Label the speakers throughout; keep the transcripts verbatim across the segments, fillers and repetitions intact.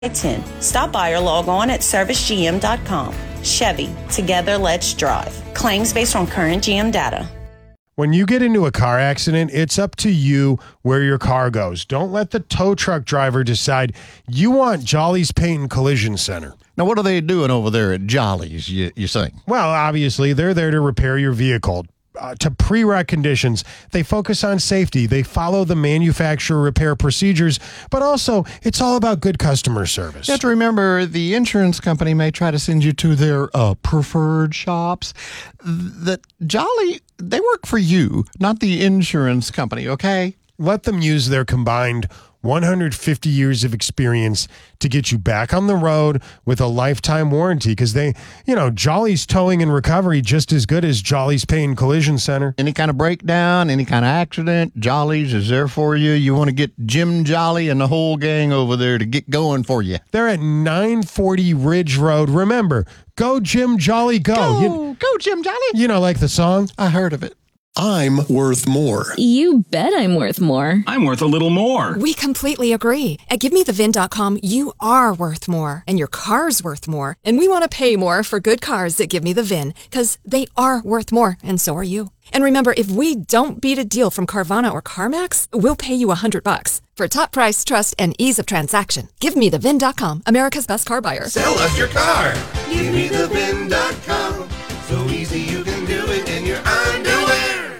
Speaker 1: ten. Stop by or log on at service g m dot com. Chevy, together let's drive. Claims based on current G M data.
Speaker 2: When you get into a car accident, it's up to you where your car goes. Don't let the tow truck driver decide. You want Jolly's Paint and Collision Center.
Speaker 3: Now, what are they doing over there at Jolly's, you, you think?
Speaker 2: Well, obviously, they're there to repair your vehicle. Uh, to pre-wreck conditions. They focus on safety. They follow the manufacturer repair procedures, but also it's all about good customer service.
Speaker 3: You have to remember the insurance company may try to send you to their uh, preferred shops. That Jolly, they work for you, not the insurance company, okay?
Speaker 2: Let them use their combined one hundred fifty years of experience to get you back on the road with a lifetime warranty, because they, you know, Jolly's Towing and Recovery just as good as Jolly's Paint and Collision Center.
Speaker 3: Any kind of breakdown, any kind of accident, Jolly's is there for you. You want to get Jim Jolly and the whole gang over there to get going for you.
Speaker 2: They're at nine forty Ridge Road. Remember, go Jim Jolly, go.
Speaker 3: Go,
Speaker 2: you,
Speaker 3: go Jim Jolly.
Speaker 2: You know, like the song?
Speaker 3: I heard of it.
Speaker 4: I'm worth more.
Speaker 5: You bet I'm worth more.
Speaker 6: I'm worth a little more.
Speaker 7: We completely agree. At give me the vin dot com, you are worth more, and your car's worth more. And we want to pay more for good cars that give me the V I N, because they are worth more, and so are you. And remember, if we don't beat a deal from Carvana or CarMax, we'll pay you a hundred bucks. For top price, trust, and ease of transaction, give me the vin dot com, America's best car buyer.
Speaker 4: Sell us your car. give me the vin dot com. So easy you can do it in your underwear.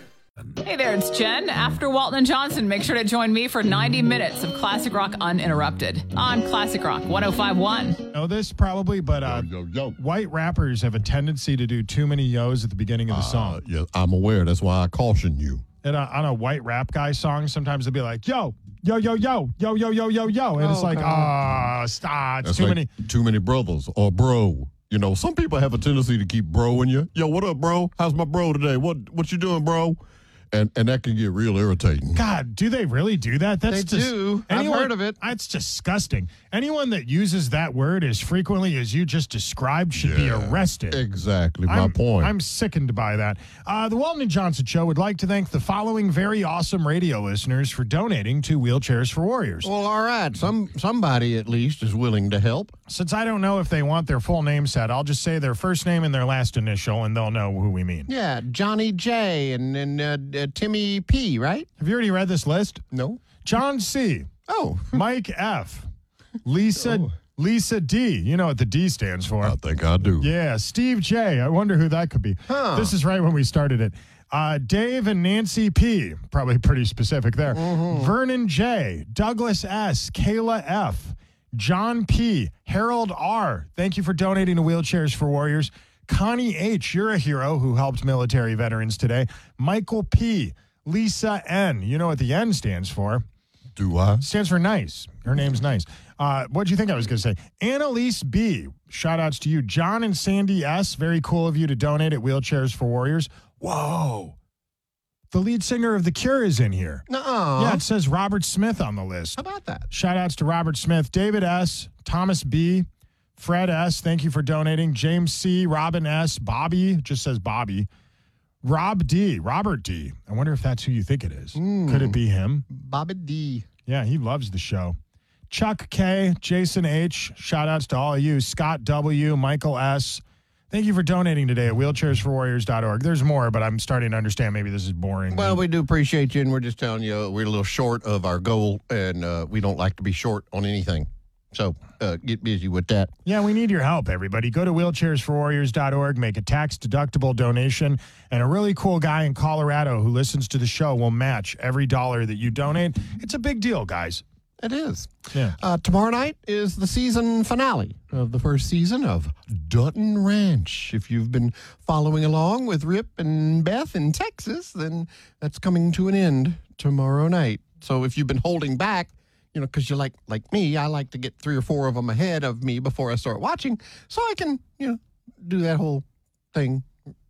Speaker 8: Hey there, it's Jen. After Walton and Johnson, make sure to join me for ninety minutes of Classic Rock Uninterrupted on Classic Rock one oh five point one.
Speaker 2: Know this probably, but uh,
Speaker 9: yo, yo, yo.
Speaker 2: white rappers have a tendency to do too many yos at the beginning of the
Speaker 9: Uh,
Speaker 2: song.
Speaker 9: yeah, I'm aware. That's why I caution you.
Speaker 2: And uh, on a white rap guy song, sometimes they'll be like, yo, yo, yo, yo, yo, yo, yo, yo, yo. And
Speaker 3: Oh,
Speaker 2: it's like,
Speaker 3: God.
Speaker 2: ah, stop. It's
Speaker 9: That's
Speaker 2: too
Speaker 9: like
Speaker 2: many.
Speaker 9: too many brothers or bro. You know, some people have a tendency to keep broing you. Yo, what up, bro? How's my bro today? What what you doing, bro? And and that can get real irritating.
Speaker 2: God, do they really do that? That's
Speaker 3: They
Speaker 2: just,
Speaker 3: do. I've heard of it.
Speaker 2: That's disgusting. Anyone that uses that word as frequently as you just described should be
Speaker 9: Yeah,
Speaker 2: arrested.
Speaker 9: Exactly my
Speaker 2: I'm,
Speaker 9: point.
Speaker 2: I'm sickened by that. Uh, the Walton and Johnson Show would like to thank the following very awesome radio listeners for donating to Wheelchairs for Warriors.
Speaker 3: Well, all right. Some Somebody at least is willing to help.
Speaker 2: Since I don't know if they want their full name said, I'll just say their first name and their last initial, and they'll know who we mean.
Speaker 3: Yeah, Johnny J and, and uh, uh, Timmy P, right?
Speaker 2: Have you already read this list?
Speaker 3: No.
Speaker 2: John C.,
Speaker 3: Oh.
Speaker 2: Mike F., Lisa
Speaker 3: Oh.
Speaker 2: Lisa D. You know what the D stands for.
Speaker 9: I think I do.
Speaker 2: Yeah, Steve J. I wonder who that could be.
Speaker 3: Huh.
Speaker 2: This is right when we started it. Uh, Dave and Nancy P. Probably pretty specific there.
Speaker 3: Mm-hmm.
Speaker 2: Vernon J. Douglas S. Kayla F. John P. Harold R. Thank you for donating to Wheelchairs for Warriors. Connie H. You're a hero who helped military veterans today. Michael P. Lisa N. You know what the N stands for.
Speaker 9: Do I?
Speaker 2: Stands for nice. Her name's nice. Uh, what do you think I was going to say? Annalise B. Shout outs to you. John and Sandy S. Very cool of you to donate at Wheelchairs for Warriors. Whoa. The lead singer of The Cure is in here.
Speaker 3: Nuh-uh.
Speaker 2: Yeah, it says Robert Smith on the list.
Speaker 3: How about that?
Speaker 2: Shout outs to Robert Smith, David S., Thomas B., Fred S., thank you for donating. James C., Robin S., Bobby, just says Bobby. Rob D., Robert D. I wonder if that's who you think it is.
Speaker 3: Mm.
Speaker 2: Could it be him?
Speaker 3: Bobby D.
Speaker 2: Yeah, he loves the show. Chuck K., Jason H., shout outs to all of you. Scott W., Michael S., thank you for donating today at wheelchairs for warriors dot org. There's more, but I'm starting to understand maybe this is boring.
Speaker 3: Well, we do appreciate you, and we're just telling you we're a little short of our goal, and uh, we don't like to be short on anything. So uh, get busy with that.
Speaker 2: Yeah, we need your help, everybody. Go to wheelchairs for warriors dot org, make a tax-deductible donation, and a really cool guy in Colorado who listens to the show will match every dollar that you donate. It's a big deal, guys.
Speaker 3: It is.
Speaker 2: Yeah.
Speaker 3: Uh, tomorrow night is the season finale of the first season of Dutton Ranch. If you've been following along with Rip and Beth in Texas, then that's coming to an end tomorrow night. So if you've been holding back, you know, because you're like like me, I like to get three or four of them ahead of me before I start watching, so I can, you know, do that whole thing,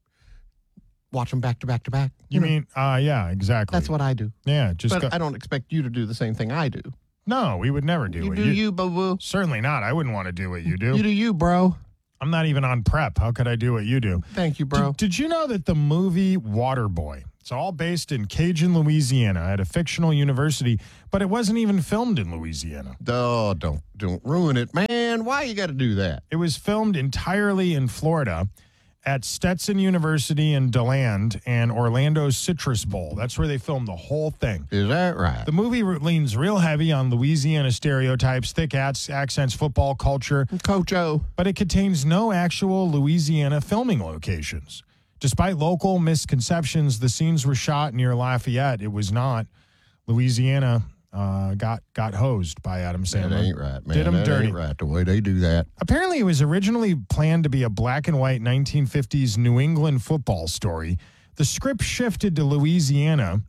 Speaker 3: watch them back to back to back.
Speaker 2: You
Speaker 3: know,
Speaker 2: mean, uh, yeah, exactly.
Speaker 3: that's what I do.
Speaker 2: Yeah, just
Speaker 3: But
Speaker 2: go.
Speaker 3: I don't expect you to do the same thing I do.
Speaker 2: No, we would never do
Speaker 3: You
Speaker 2: it.
Speaker 3: do you, boo-boo.
Speaker 2: Certainly not. I wouldn't want to do what you do.
Speaker 3: You do you, bro.
Speaker 2: I'm not even on prep. How could I do what you do?
Speaker 3: Thank you, bro.
Speaker 2: Did, did you know that the movie Waterboy, It's all based in Cajun, Louisiana, at a fictional university, but it wasn't even filmed in Louisiana.
Speaker 3: Oh, don't don't ruin it, man. Why you got to do that?
Speaker 2: It was filmed entirely in Florida at Stetson University in DeLand and Orlando's Citrus Bowl. That's where they filmed the whole thing.
Speaker 3: Is that right?
Speaker 2: The movie leans real heavy on Louisiana stereotypes, thick accents, football culture.
Speaker 3: Coach O.
Speaker 2: But it contains no actual Louisiana filming locations. Despite local misconceptions, the scenes were shot near Lafayette. It was not. Louisiana uh, got got hosed by Adam Sandler.
Speaker 3: That ain't right, man.
Speaker 2: Did him
Speaker 3: that
Speaker 2: dirty.
Speaker 3: ain't right, the way they do that.
Speaker 2: Apparently, it was originally planned to be a black and white nineteen fifties New England football story. The script shifted to Louisiana.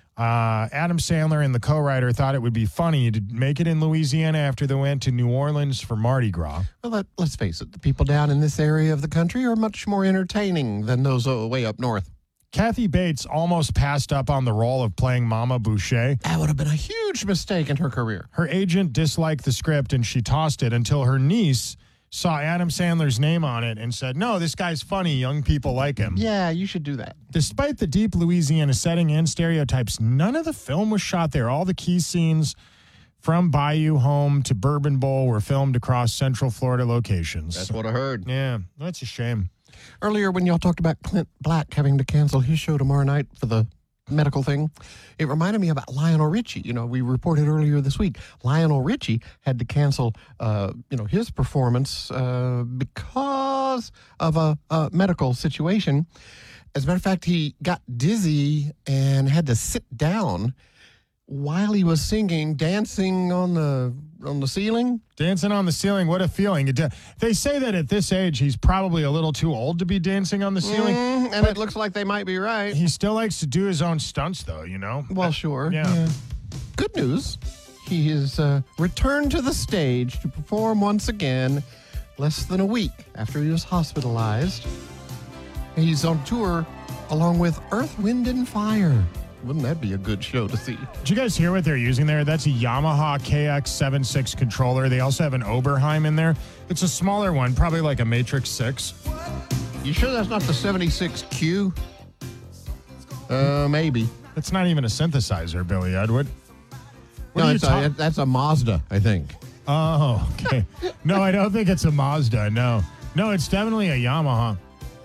Speaker 2: Uh, Adam Sandler and the co-writer thought it would be funny to make it in Louisiana after they went to New Orleans for Mardi Gras.
Speaker 3: Well, let, let's face it, the people down in this area of the country are much more entertaining than those uh, way up north.
Speaker 2: Kathy Bates almost passed up on the role of playing Mama Boucher.
Speaker 3: That would have been a huge mistake in her career.
Speaker 2: Her agent disliked the script and she tossed it until her niece saw Adam Sandler's name on it and said, no, this guy's funny. Young people like him.
Speaker 3: Yeah, you should do that.
Speaker 2: Despite the deep Louisiana setting and stereotypes, none of the film was shot there. All the key scenes from Bayou Home to Bourbon Bowl were filmed across Central Florida locations.
Speaker 3: That's what I heard.
Speaker 2: Yeah, that's a shame.
Speaker 3: Earlier, when y'all talked about Clint Black having to cancel his show tomorrow night for the medical thing, it reminded me about Lionel Richie. You know, we reported earlier this week, Lionel Richie had to cancel, uh, you know, his performance uh, because of a, a medical situation. As a matter of fact, he got dizzy and had to sit down while he was singing, dancing on the on the ceiling.
Speaker 2: Dancing on the ceiling, what a feeling. It, they say that at this age, he's probably a little too old to be dancing on the ceiling.
Speaker 3: Mm, and it looks like they might be right.
Speaker 2: He still likes to do his own stunts, though, you know?
Speaker 3: Well, sure.
Speaker 2: Yeah. yeah.
Speaker 3: Good news. He has uh, returned to the stage to perform once again less than a week after he was hospitalized. He's on tour along with Earth, Wind, and Fire. Wouldn't that be a good show to see?
Speaker 2: Did you guys hear what they're using there? That's a Yamaha K X seventy-six controller. They also have an Oberheim in there. It's a smaller one, probably like a Matrix six.
Speaker 3: You sure that's not the seventy-six Q? Uh, maybe.
Speaker 2: It's not even a synthesizer, Billy Edward. What
Speaker 3: no,
Speaker 2: are you
Speaker 3: it's
Speaker 2: ta-
Speaker 3: a, that's a Mazda, I think.
Speaker 2: Oh, okay. No, I don't think it's a Mazda. No. No, it's definitely a Yamaha.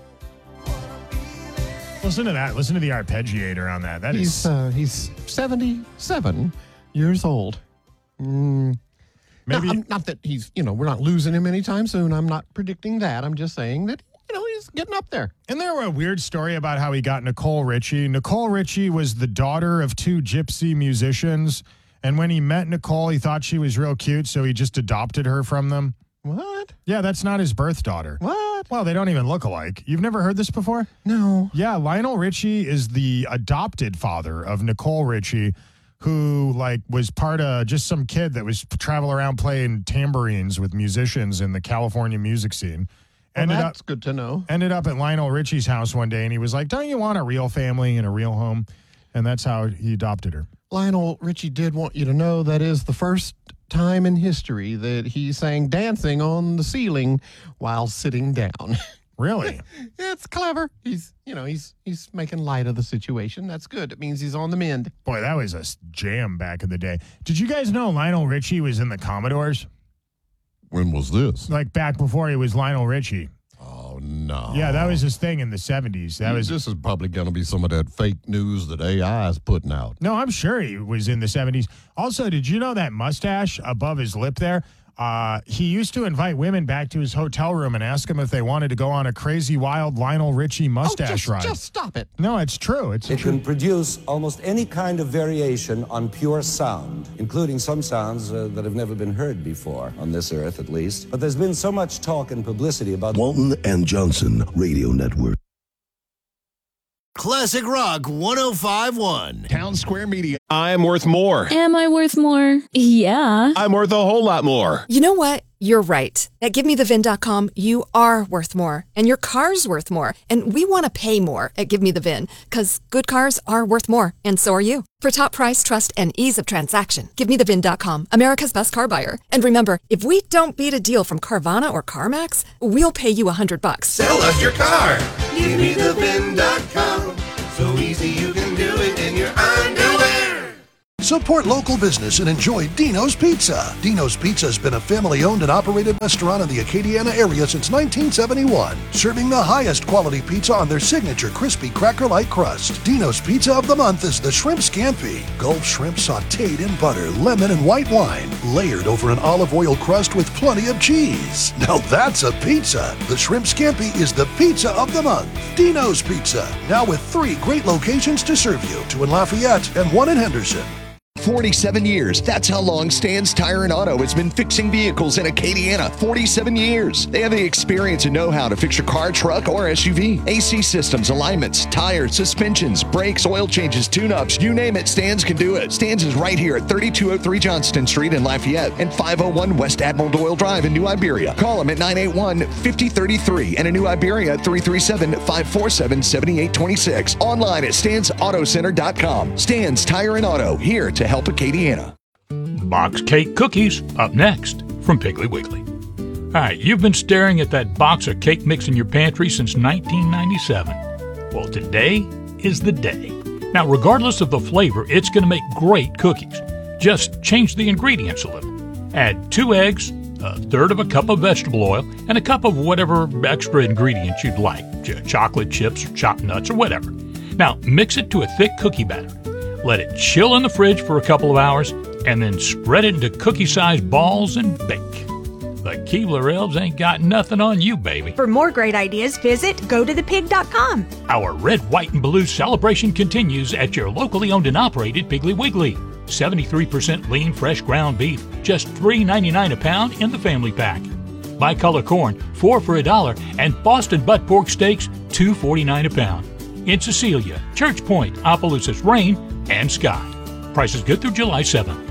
Speaker 2: Listen to that. Listen to the arpeggiator on that. That
Speaker 3: he's,
Speaker 2: is.
Speaker 3: Uh, he's seventy-seven years old. Mm.
Speaker 2: Maybe
Speaker 3: Now, I'm, not that he's, you know, we're not losing him anytime soon. I'm not predicting that. I'm just saying that, you know, he's getting up there.
Speaker 2: And there were a weird story about how he got Nicole Richie. Nicole Richie was the daughter of two gypsy musicians. And when he met Nicole, he thought she was real cute, so he just adopted her from them.
Speaker 3: What?
Speaker 2: Yeah, that's not his birth daughter.
Speaker 3: What?
Speaker 2: Well, they don't even look alike. You've never heard this before?
Speaker 3: No.
Speaker 2: Yeah, Lionel Richie is the adopted father of Nicole Richie, who like was part of just some kid that was travel around playing tambourines with musicians in the California music scene.
Speaker 3: Well,
Speaker 2: ended
Speaker 3: that's
Speaker 2: up,
Speaker 3: good to know.
Speaker 2: Ended up at Lionel Richie's house one day, and he was like, don't you want a real family and a real home? And that's how he adopted her.
Speaker 3: Lionel Richie did want you to know that is the first time in history that he sang dancing on the ceiling while sitting down.
Speaker 2: Really?
Speaker 3: It's clever. He's, you know, he's he's making light of the situation. That's good. It means he's on the mend.
Speaker 2: Boy, that was a jam back in the day. Did you guys know Lionel Richie was in the Commodores?
Speaker 9: When was this?
Speaker 2: Like back before he was Lionel Richie.
Speaker 9: Oh, no.
Speaker 2: Yeah, that was his thing in the seventies. That was
Speaker 9: This is probably going to be some of that fake news that A I is putting out.
Speaker 2: No, I'm sure he was in the seventies. Also, did you know that mustache above his lip there? Uh, he used to invite women back to his hotel room and ask them if they wanted to go on a crazy, wild Lionel Richie mustache
Speaker 3: oh, just,
Speaker 2: ride.
Speaker 3: Just stop it.
Speaker 2: No, it's true. It's
Speaker 6: it
Speaker 2: true.
Speaker 6: can produce almost any kind of variation on pure sound, including some sounds uh, that have never been heard before, on this earth at least. But there's been so much talk and publicity about
Speaker 10: Walton and Johnson Radio Network.
Speaker 11: Classic Rock one oh five point one.
Speaker 12: Town Square Media. I'm worth more.
Speaker 5: Am I worth more? Yeah.
Speaker 12: I'm worth a whole lot more.
Speaker 7: You know what? You're right. At Give Me The Vin dot com, you are worth more. And your car's worth more. And we want to pay more at Give Me The Vin. Because good cars are worth more. And so are you. For top price, trust, and ease of transaction, Give Me The Vin dot com, America's best car buyer. And remember, if we don't beat a deal from Carvana or CarMax, we'll pay you a hundred bucks.
Speaker 4: Sell us your car. Give Me The Vin dot com. So easy you can
Speaker 13: Support local business and enjoy Dino's Pizza. Dino's Pizza has been a family-owned and operated restaurant in the Acadiana area since nineteen seventy-one, serving the highest quality pizza on their signature crispy cracker-like crust. Dino's Pizza of the month is the Shrimp Scampi. Gulf shrimp sautéed in butter, lemon, and white wine, layered over an olive oil crust with plenty of cheese. Now that's a pizza. The Shrimp Scampi is the pizza of the month. Dino's Pizza, now with three great locations to serve you, two in Lafayette and one in Henderson.
Speaker 14: forty-seven years. That's how long Stan's Tire and Auto has been fixing vehicles in Acadiana. forty-seven years. They have the experience and know-how to fix your car, truck, or S U V. A C systems, alignments, tires, suspensions, brakes, oil changes, tune-ups, you name it, Stan's can do it. Stan's is right here at thirty-two oh three Johnston Street in Lafayette and five oh one West Admiral Doyle Drive in New Iberia. Call them at nine eight one, five oh three three and in New Iberia at three three seven, five four seven, seven eight two six. Online at stans auto center dot com. Stan's Tire and Auto, here to help Acadiana.
Speaker 15: Box cake cookies up next from Piggly Wiggly. All right, you've been staring at that box of cake mix in your pantry since nineteen ninety-seven. Well, today is the day. Now, regardless of the flavor, it's going to make great cookies. Just change the ingredients a little. Add two eggs, a third of a cup of vegetable oil, and a cup of whatever extra ingredients you'd like, ch- chocolate chips, or chopped nuts, or whatever. Now, mix it to a thick cookie batter. Let it chill in the fridge for a couple of hours, and then spread it into cookie-sized balls and bake. The Keebler Elves ain't got nothing on you, baby.
Speaker 16: For more great ideas, visit go to the pig dot com.
Speaker 15: Our red, white, and blue celebration continues at your locally owned and operated Piggly Wiggly. seventy-three percent lean, fresh ground beef, just three ninety-nine a pound in the family pack. Bicolor corn, four for a dollar, and Boston butt pork steaks, two forty-nine a pound. In Cecilia, Church Point, Opelousas, Rain, and Scott. Prices good through July seventh.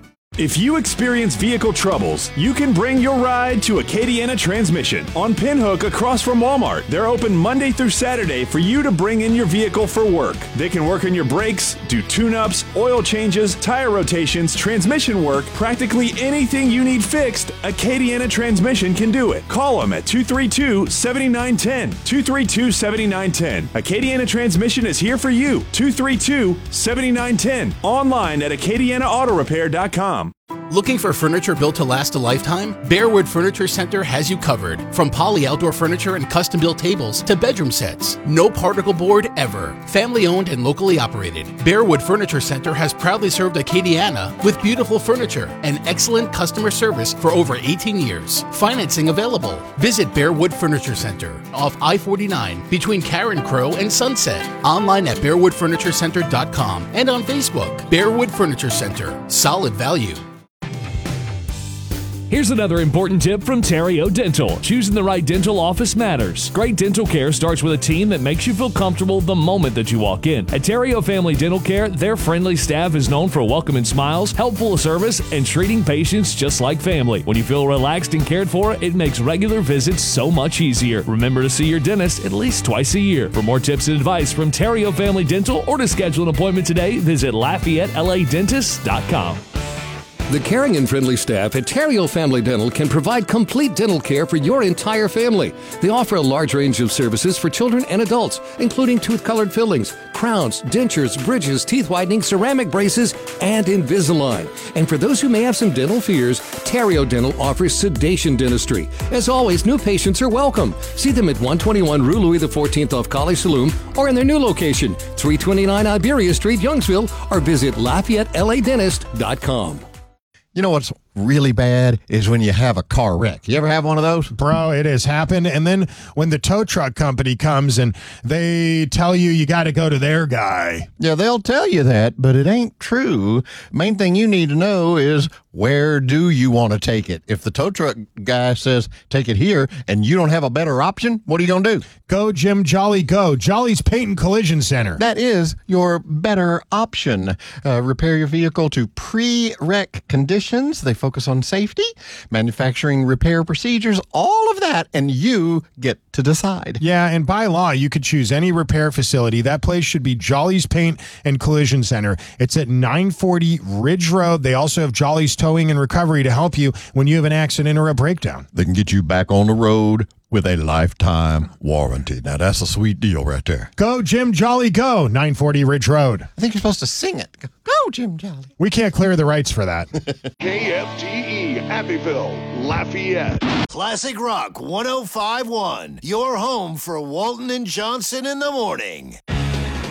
Speaker 17: If you experience vehicle troubles, you can bring your ride to Acadiana Transmission on Pinhook across from Walmart. They're open Monday through Saturday for you to bring in your vehicle for work. They can work on your brakes, do tune-ups, oil changes, tire rotations, transmission work, practically anything you need fixed, Acadiana Transmission can do it. Call them at two three two, seven nine one zero, two three two, seven nine one zero. Acadiana Transmission is here for you, two three two, seven nine one zero. Online at acadiana auto repair dot com.
Speaker 18: Looking for furniture built to last a lifetime? Bearwood Furniture Center has you covered. From poly outdoor furniture and custom-built tables to bedroom sets. No particle board ever. Family-owned and locally operated. Bearwood Furniture Center has proudly served Acadiana with beautiful furniture and excellent customer service for over eighteen years. Financing available. Visit Bearwood Furniture Center off I forty-nine between Karen Crow and Sunset. Online at bearwood furniture center dot com and on Facebook. Bearwood Furniture Center. Solid value.
Speaker 19: Here's another important tip from Terrio Dental. Choosing the right dental office matters. Great dental care starts with a team that makes you feel comfortable the moment that you walk in. At Terrio Family Dental Care, their friendly staff is known for welcoming smiles, helpful service, and treating patients just like family. When you feel relaxed and cared for, it makes regular visits so much easier. Remember to see your dentist at least twice a year. For more tips and advice from Terrio Family Dental or to schedule an appointment today, visit Lafayette L A Dentist dot com.
Speaker 20: The caring and friendly staff at Terrio Family Dental can provide complete dental care for your entire family. They offer a large range of services for children and adults, including tooth-colored fillings, crowns, dentures, bridges, teeth whitening, ceramic braces, and Invisalign. And for those who may have some dental fears, Terrio Dental offers sedation dentistry. As always, new patients are welcome. See them at one twenty-one Rue Louis the fourteenth off College Saloon or in their new location, three twenty-nine Iberia Street, Youngsville, or visit Lafayette L A Dentist dot com.
Speaker 3: You know what's really bad is when you have a car wreck. You ever have one of those?
Speaker 2: Bro, it has happened. And then when the tow truck company comes and they tell you you got to go to their guy.
Speaker 3: Yeah, they'll tell you that, but it ain't true. Main thing you need to know is, where do you want to take it? If the tow truck guy says take it here and you don't have a better option, what are you going to do?
Speaker 2: Go, Jim Jolly, go. Jolly's Paint and Collision Center.
Speaker 3: That is your better option. Uh, repair your vehicle to pre-wreck conditions. They focus on safety, manufacturing repair procedures, all of that, and you get to decide.
Speaker 2: Yeah, and by law, you could choose any repair facility. That place should be Jolly's Paint and Collision Center. It's at nine forty Ridge Road. They also have Jolly's Towing and Recovery to help you when you have an accident or a breakdown.
Speaker 9: They can get you back on the road with a lifetime warranty. Now, that's a sweet deal right there.
Speaker 2: Go, Jim Jolly, go. nine forty Ridge Road.
Speaker 3: I think you're supposed to sing it. Go, go Jim Jolly.
Speaker 2: We can't clear the rights for that.
Speaker 11: K F T E, Abbeville, Lafayette. Classic Rock one oh five point one. Your home for Walton and Johnson in the morning.